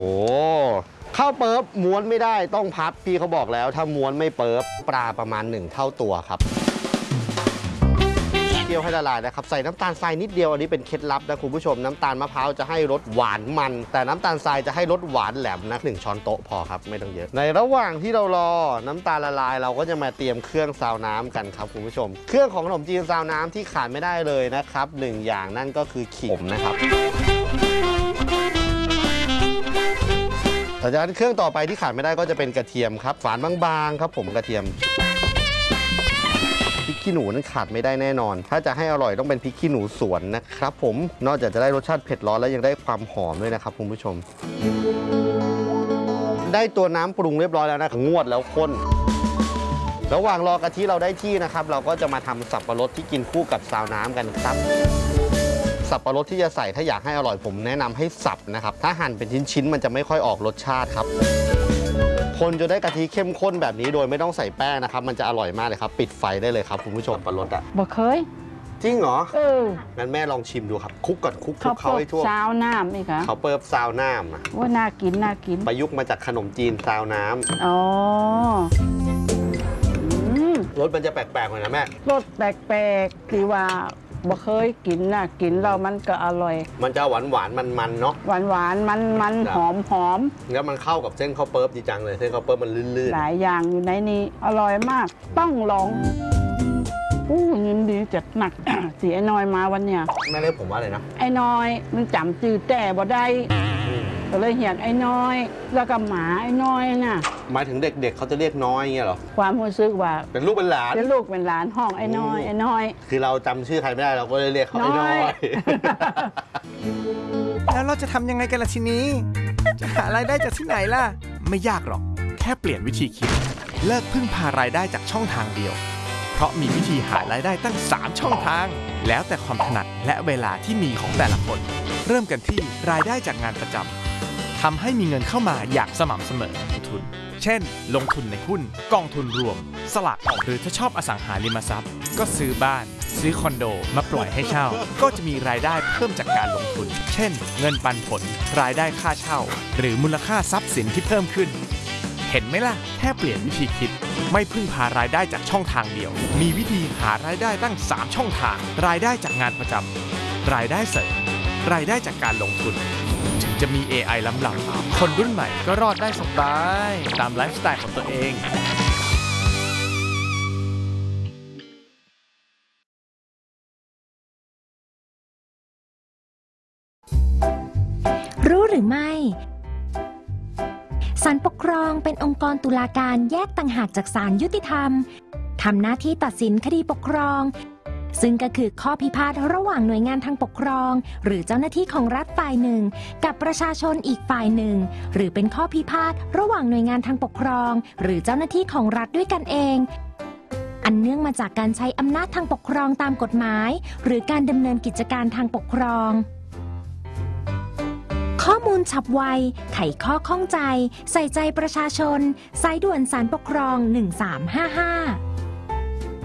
โอ้ข้าวเปิ๊บม้วนไม่ได้ต้องพับพี่เขาบอกแล้วถ้าม้วนไม่เปิ๊บปลาประมาณ1เท่าตัวครับเคี่ยวให้ละลายนะครับใส่น้ำตาลทรายนิดเดียวอันนี้เป็นเคล็ดลับนะคุณผู้ชมน้ำตาลมะพร้าวจะให้รสหวานมันแต่น้ำตาลทรายจะให้รสหวานแหลมนะ1ช้อนโต๊ะพอครับไม่ต้องเยอะในระหว่างที่เรารอน้ำตาลละลายเราก็จะมาเตรียมเครื่องซาวน้ำกันครับคุณผู้ชมเครื่องของขนมจีนซาวน้ำที่ขาดไม่ได้เลยนะครับ1อย่างนั่นก็คือขิงนะครับหลังจากนั้นเครื่องต่อไปที่ขาดไม่ได้ก็จะเป็นกระเทียมครับฝานบางๆครับผมกระเทียมพริกขี้หนูนั้นขาดไม่ได้แน่นอนถ้าจะให้อร่อยต้องเป็นพริกขี้หนูสวนนะครับผมนอกจากจะได้รสชาติเผ็ดร้อนแล้วยังได้ความหอมด้วยนะครับคุณผู้ชมได้ตัวน้ำปรุงเรียบร้อยแล้วนะงวดแล้วข้นระหว่างรอกะทิเราได้ที่นะครับเราก็จะมาทำสับปะรดที่กินคู่กับซาวน้ำกันครับสับปะรดที่จะใส่ถ้าอยากให้อร่อยผมแนะนำให้สับนะครับถ้าหั่นเป็นชิ้นๆมันจะไม่ค่อยออกรสชาติครับคนจะได้กะทิเข้มข้นแบบนี้โดยไม่ต้องใส่แป้งนะครับมันจะอร่อยมากเลยครับปิดไฟได้เลยครับคุณผู้ชมสับปะรดอ่ะบ่เคยจริงเหรองั้นแม่ลองชิมดูครับคลุกก่อนคลุกเขาให้ทั่วซาวน้ำนี่ค่ะเขาเปิบซาวน้ำนะว่าน่ากินน่ากินประยุกต์มาจากขนมจีนซาวน้ำอ๋อรสมันจะแปลกๆหน่อยนะแม่รสแปลกๆที่ว่าบ่เคยกินนะกินแล้วมันก็อร่อยมันจะหวานมันเนาะหวานมันหอมแล้วมันเข้ากับเส้นข้าวเปิ๊บดีจังเลยเส้นข้าวเปิ๊บมันลื่นๆหลายอย่างอยู่ในนี้อร่อยมากต้องลองยินดีจัดหนัก สีไอ้น้อยมาวันเนี้ยแม่เรียกผมว่าอะไรนะไอ้น้อยมันจำจืดแต่บ่ได้ก็เลยเหียกไอ้น้อยแล้วก็หมาไอ้น้อยน่ะหมายถึงเด็กๆเขาจะเรียกน้อยเงี้ยหรอความรู้สึกว่าเป็นลูกเป็นหลานห้องไอ้น้อยคือเราจำชื่อใครไม่ได้เราก็เลยเรียกเขาไอ้น้อยแล้วเราจะทำยังไงกันล่ะทีนี้จะหารายได้จากที่ไหนล่ะไม่ยากหรอกแค่เปลี่ยนวิธีคิดเลิกพึ่งพารายได้จากช่องทางเดียวเพราะมีวิธีหารายได้ตั้ง3ช่องทางแล้วแต่ความถนัดและเวลาที่มีของแต่ละคนเริ่มกันที่รายได้จากงานประจำทำให้มีเงินเข้ามาอย่างสม่ำเสมอลงทุนเช่นลงทุนในหุ้นกองทุนรวมสลากหรือถ้าชอบอสังหาริมทรัพย์ก็ซื้อบ้านซื้อคอนโดมาปล่อยให้เช่าก็จะมีรายได้เพิ่มจากการลงทุนเช่นเงินปันผลรายได้ค่าเช่าหรือมูลค่าทรัพย์สินที่เพิ่มขึ้นเห็นไหมล่ะแค่เปลี่ยนวิธีคิดไม่พึ่งพารายได้จากช่องทางเดียวมีวิธีหารายได้ตั้ง3ช่องทางรายได้จากงานประจำรายได้เสริมรายได้จากการลงทุนถึงจะมี AI ล้ำๆคนรุ่นใหม่ก็รอดได้สบายตามไลฟ์สไตล์ของตัวเองรู้หรือไม่ศาลปกครองเป็นองค์กรตุลาการแยกต่างหากจากศาลยุติธรรมทำหน้าที่ตัดสินคดีปกครองซึ่งก็คือข้อพิพาทระหว่างหน่วยงานทางปกครองหรือเจ้าหน้าที่ของรัฐฝ่ายหนึ่งกับประชาชนอีกฝ่ายหนึ่งหรือเป็นข้อพิพาทระหว่างหน่วยงานทางปกครองหรือเจ้าหน้าที่ของรัฐด้วยกันเองอันเนื่องมาจากการใช้อำนาจทางปกครองตามกฎหมายหรือการดำเนินกิจการทางปกครองข้อมูลฉับไวไขข้อข้องใจใส่ใจประชาชนสายด่วนศาลปกครอง1355